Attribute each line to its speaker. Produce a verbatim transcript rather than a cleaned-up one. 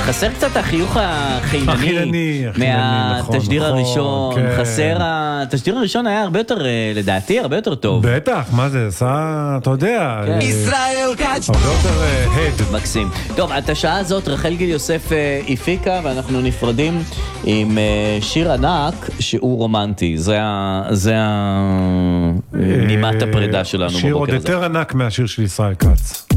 Speaker 1: חסר קצת החיוך החינני,
Speaker 2: החינני, החינני,
Speaker 1: מהתשדיר
Speaker 2: נכון,
Speaker 1: הראשון,
Speaker 2: כן.
Speaker 1: חסר, התשדיר הראשון היה הרבה יותר, לדעתי, הרבה יותר טוב.
Speaker 2: בטח, מה זה, עשה, אתה יודע,
Speaker 1: כן.
Speaker 3: ישראל כץ.
Speaker 2: הרבה יותר הד.
Speaker 1: מקסים. טוב, את השעה הזאת רחל גיל יוסף אה, הפיקה, ואנחנו נפרדים עם אה, שיר ענק שהוא רומנטי. זה ה... זה ה... נימת הפרידה שלנו
Speaker 2: שיר
Speaker 1: בבוקר
Speaker 2: עוד
Speaker 1: הזה.
Speaker 2: יותר ענק מהשיר של ישראל כץ.